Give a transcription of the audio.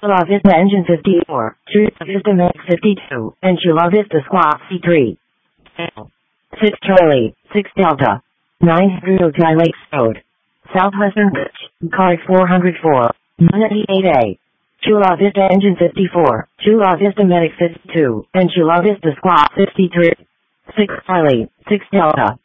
Chula Vista Engine 54, Chula Vista Medic 52, and Chula Vista Squawk C3. 6 Charlie, 6 Delta. 9 Hotel Lakes Road. Southwestern Beach, Car 404, 98A. Chula Vista Engine 54, Chula Vista Medic 52, and Chula Vista Squawk 63. 6 Charlie, 6 Delta.